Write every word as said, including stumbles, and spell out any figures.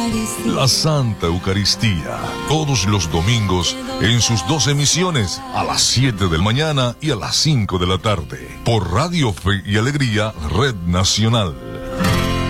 La Santa Eucaristía, todos los domingos en sus dos emisiones, a las siete de la mañana y a las cinco de la tarde, por Radio Fe y Alegría, Red Nacional.